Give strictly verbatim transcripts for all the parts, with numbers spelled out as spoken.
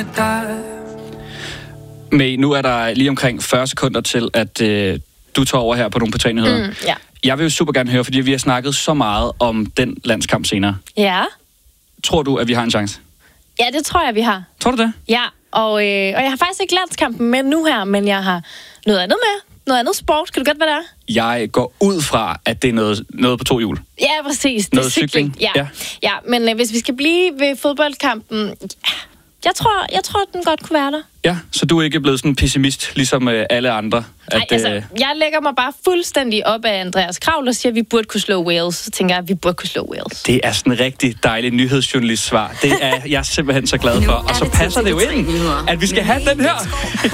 Men nu er der lige omkring fyrre sekunder til, at øh, du tager over her på nogle P tre-nyheder. Mm, ja. Jeg vil jo super gerne høre, fordi vi har snakket så meget om den landskamp senere. Ja. Tror du, at vi har en chance? Ja, det tror jeg, vi har. Tror du det? Ja, og, øh, og jeg har faktisk ikke landskampen med nu her, men jeg har noget andet med. Noget andet sport. Kan du godt, hvad det er? Jeg går ud fra, at det er noget, noget på to hjul. Ja, præcis. Det noget er cykling. cykling. Ja. Ja. ja, men øh, hvis vi skal blive ved fodboldkampen... Ja, jeg tror, jeg tror, den godt kunne være der. Ja, så du er ikke blevet sådan en pessimist, ligesom øh, alle andre? Nej, at, altså, øh... jeg lægger mig bare fuldstændig op af Andreas Kravl og siger, at vi burde kunne slå Wales. Så tænker jeg, at vi burde kunne slå Wales. Det er sådan en rigtig dejlig nyhedsjournalist svar. Det er jeg simpelthen så glad for. Og så passer det jo ind, at vi skal have den her.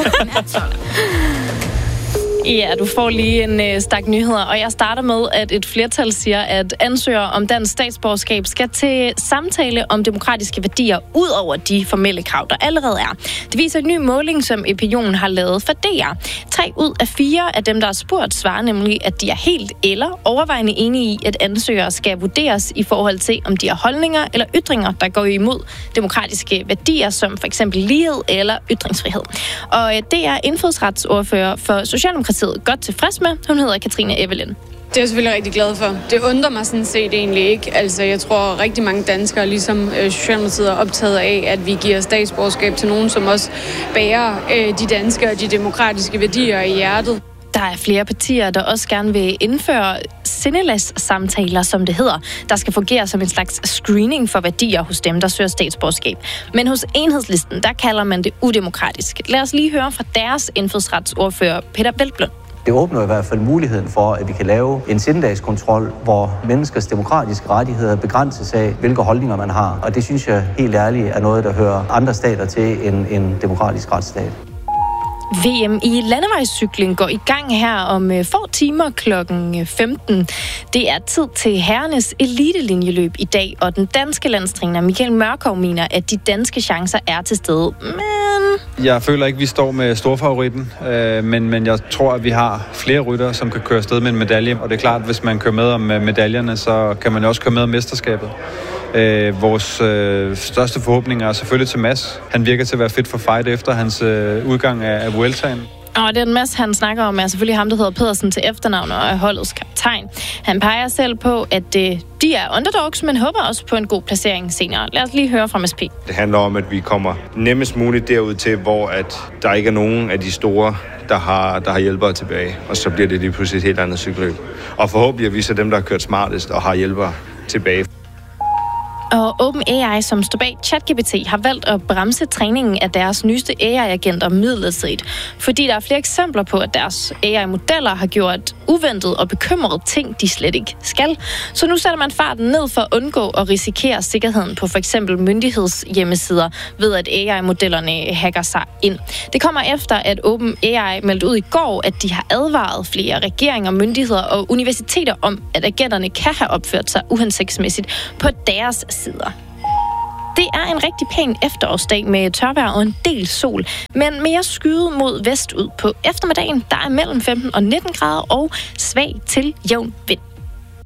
Ja, du får lige en øh, stak nyheder, og jeg starter med, at et flertal siger, at ansøgere om dansk statsborgerskab skal til samtale om demokratiske værdier, ud over de formelle krav, der allerede er. Det viser en ny måling, som Epinion har lavet for D R. Tre ud af fire af dem, der er spurgt, svarer nemlig, at de er helt eller overvejende enige i, at ansøgere skal vurderes i forhold til, om de har holdninger eller ytringer, der går imod demokratiske værdier, som for eksempel lighed eller ytringsfrihed. Og øh, det er indfødsretsordfører for Socialdemokratiet godt tilfreds med. Hun hedder Katrine Evelyn. Det er jeg selvfølgelig rigtig glad for. Det undrer mig sådan set egentlig ikke. Altså, jeg tror rigtig mange danskere, ligesom øh, Socialdemokratiet, er optaget af, at vi giver statsborgerskab til nogen, som også bærer øh, de danske og de demokratiske værdier i hjertet. Der er flere partier, der også gerne vil indføre sindelagssamtaler, som det hedder, der skal fungere som en slags screening for værdier hos dem, der søger statsborgerskab. Men hos Enhedslisten, der kalder man det udemokratisk. Lad os lige høre fra deres indfødsretsordfører, Peter Hvelplund. Det åbner i hvert fald muligheden for, at vi kan lave en sindedagskontrol, hvor menneskers demokratiske rettigheder begrænses af, hvilke holdninger man har. Og det synes jeg helt ærligt er noget, der hører andre stater til en, en demokratisk retsstat. V M i landevejscykling går i gang her om få timer klokken femten. Det er tid til herrenes elitelinjeløb i dag, og den danske landstræner Michael Mørkov mener, at de danske chancer er til stede. Men... Jeg føler ikke, at vi står med storfavoritten, øh, men, men jeg tror, at vi har flere ryttere, som kan køre afsted med en medalje. Og det er klart, at hvis man kører med om medaljerne, så kan man også køre med om mesterskabet. Øh, vores øh, største forhåbninger er selvfølgelig til Mads. Han virker til at være fit for fight efter hans øh, udgang af, af Vueltaen. Og den Mads, han snakker om, er selvfølgelig ham, der hedder Pedersen til efternavn og er holdets kaptajn. Han peger selv på, at øh, de er underdogs, men håber også på en god placering senere. Lad os lige høre fra M S P. Det handler om, at vi kommer nemmest muligt derud til, hvor at der ikke er nogen af de store, der har, der har hjælpere tilbage. Og så bliver det lige pludselig et helt andet cykelløb. Og forhåbentlig er vi så dem, der har kørt smartest og har hjælpere tilbage. Og OpenAI, som står bag ChatGPT, har valgt at bremse træningen af deres nyeste A I-agenter midlertidigt, fordi der er flere eksempler på, at deres A I-modeller har gjort uventet og bekymrede ting, de slet ikke skal. Så nu sætter man farten ned for at undgå at risikere sikkerheden på for eksempel myndighedshjemmesider ved, at A I-modellerne hacker sig ind. Det kommer efter, at OpenAI meldte ud i går, at de har advaret flere regeringer, myndigheder og universiteter om, at agenterne kan have opført sig uhensigtsmæssigt på deres sider. Det er en rigtig pæn efterårsdag med tørvejr og en del sol, men mere skyet mod vest ud på eftermiddagen. Der er mellem femten og nitten grader og svag til jævn vind.